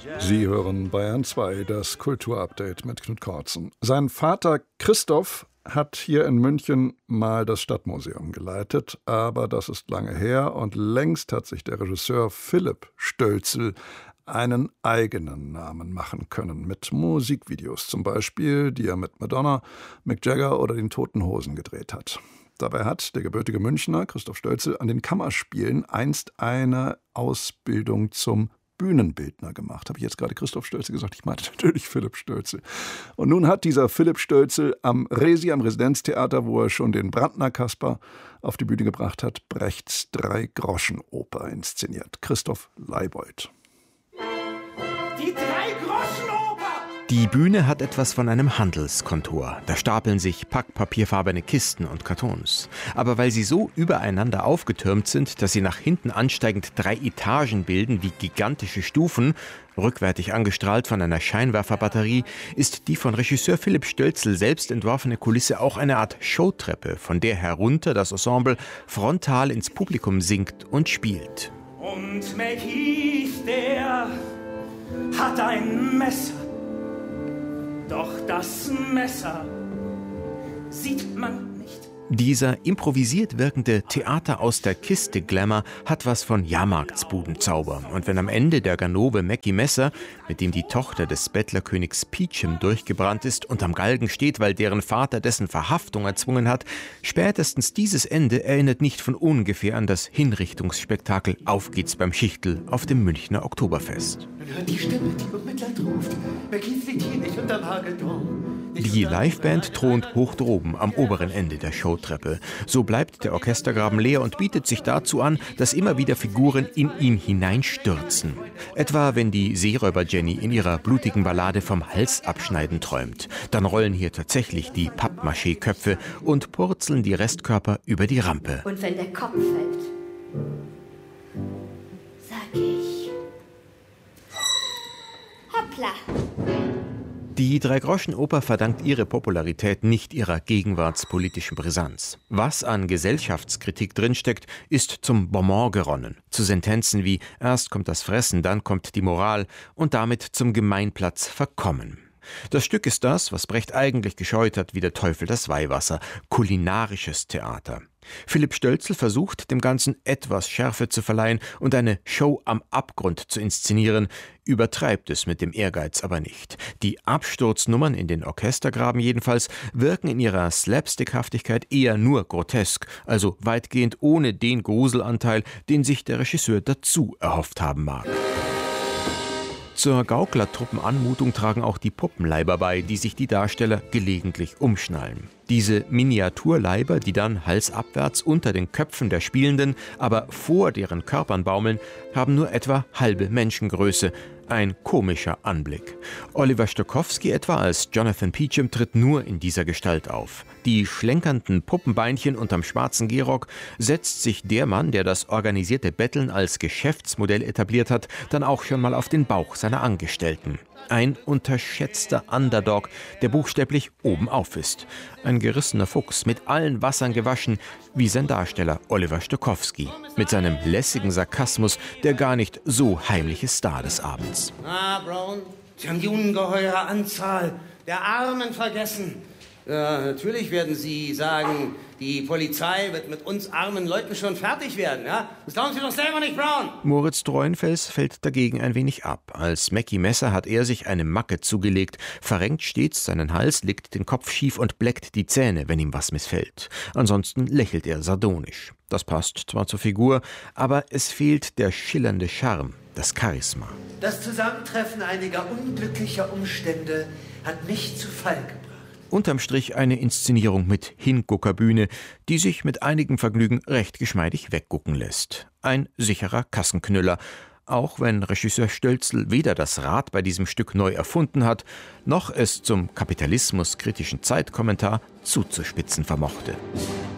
Sie hören Bayern 2, das Kulturupdate mit Knut Kortzen. Sein Vater Christoph hat hier in München mal das Stadtmuseum geleitet, aber das ist lange her und längst hat sich der Regisseur Philipp Stölzl einen eigenen Namen machen können, mit Musikvideos zum Beispiel, die er mit Madonna, Mick Jagger oder den Toten Hosen gedreht hat. Dabei hat der gebürtige Münchner Christoph Stölzl an den Kammerspielen einst eine Ausbildung zum Bühnenbildner gemacht. Habe ich jetzt gerade Christoph Stölzl gesagt? Ich meinte natürlich Philipp Stölzl. Und nun hat dieser Philipp Stölzl am Resi, am Residenztheater, wo er schon den Brandner Kasper auf die Bühne gebracht hat, Brechts Drei-Groschen-Oper inszeniert. Christoph Leibold. Die Drei-Groschen-Oper! Die Bühne hat etwas von einem Handelskontor. Da stapeln sich packpapierfarbene Kisten und Kartons. Aber weil sie so übereinander aufgetürmt sind, dass sie nach hinten ansteigend 3 Etagen bilden wie gigantische Stufen, rückwärtig angestrahlt von einer Scheinwerferbatterie, ist die von Regisseur Philipp Stölzl selbst entworfene Kulisse auch eine Art Showtreppe, von der herunter das Ensemble frontal ins Publikum singt und spielt. Und Mackies, der hat ein Messer. Doch das Messer sieht man nicht. Dieser improvisiert wirkende Theater aus der Kiste Glamour hat was von Jahrmarktsbudenzauber. Und wenn am Ende der Ganove Mackie Messer, mit dem die Tochter des Bettlerkönigs Peachum durchgebrannt ist und am Galgen steht, weil deren Vater dessen Verhaftung erzwungen hat, spätestens dieses Ende erinnert nicht von ungefähr an das Hinrichtungsspektakel Auf geht's beim Schichtl auf dem Münchner Oktoberfest. Man hört die Stimme, die um Mitleid ruft. Mackie liegt hier nicht unterm Hagelturm. Die Liveband thront hoch droben am oberen Ende der Showtreppe. So bleibt der Orchestergraben leer und bietet sich dazu an, dass immer wieder Figuren in ihn hineinstürzen. Etwa wenn die Seeräuber Jenny in ihrer blutigen Ballade vom Halsabschneiden träumt. Dann rollen hier tatsächlich die Pappmaché-Köpfe und purzeln die Restkörper über die Rampe. Und wenn der Kopf fällt, sag ich: Hoppla! Die Drei-Groschen-Oper verdankt ihre Popularität nicht ihrer gegenwartspolitischen Brisanz. Was an Gesellschaftskritik drinsteckt, ist zum Bonbon geronnen. Zu Sentenzen wie erst kommt das Fressen, dann kommt die Moral und damit zum Gemeinplatz verkommen. Das Stück ist das, was Brecht eigentlich gescheut hat, wie der Teufel das Weihwasser: kulinarisches Theater. Philipp Stölzl versucht, dem Ganzen etwas Schärfe zu verleihen und eine Show am Abgrund zu inszenieren, übertreibt es mit dem Ehrgeiz aber nicht. Die Absturznummern in den Orchestergraben jedenfalls wirken in ihrer Slapstickhaftigkeit eher nur grotesk, also weitgehend ohne den Gruselanteil, den sich der Regisseur dazu erhofft haben mag. Zur Gauklertruppenanmutung tragen auch die Puppenleiber bei, die sich die Darsteller gelegentlich umschnallen. Diese Miniaturleiber, die dann halsabwärts unter den Köpfen der Spielenden, aber vor deren Körpern baumeln, haben nur etwa halbe Menschengröße. Ein komischer Anblick. Oliver Stokowski etwa als Jonathan Peachum tritt nur in dieser Gestalt auf. Die schlenkernden Puppenbeinchen unterm schwarzen Gehrock setzt sich der Mann, der das organisierte Betteln als Geschäftsmodell etabliert hat, dann auch schon mal auf den Bauch seiner Angestellten. Ein unterschätzter Underdog, der buchstäblich obenauf ist. Ein gerissener Fuchs, mit allen Wassern gewaschen, wie sein Darsteller Oliver Stokowski. Mit seinem lässigen Sarkasmus, der gar nicht so heimliche Star des Abends. Ah, Brown, Sie haben die ungeheure Anzahl der Armen vergessen. Ja, natürlich werden Sie sagen, die Polizei wird mit uns armen Leuten schon fertig werden, ja? Das glauben Sie doch selber nicht, Brown! Moritz Treuenfels fällt dagegen ein wenig ab. Als Mackie Messer hat er sich eine Macke zugelegt, verrenkt stets seinen Hals, legt den Kopf schief und bleckt die Zähne, wenn ihm was missfällt. Ansonsten lächelt er sardonisch. Das passt zwar zur Figur, aber es fehlt der schillernde Charme, das Charisma. Das Zusammentreffen einiger unglücklicher Umstände hat mich zu Fall gebracht. Unterm Strich eine Inszenierung mit Hinguckerbühne, die sich mit einigem Vergnügen recht geschmeidig weggucken lässt. Ein sicherer Kassenknüller, auch wenn Regisseur Stölzl weder das Rad bei diesem Stück neu erfunden hat, noch es zum kapitalismuskritischen Zeitkommentar zuzuspitzen vermochte.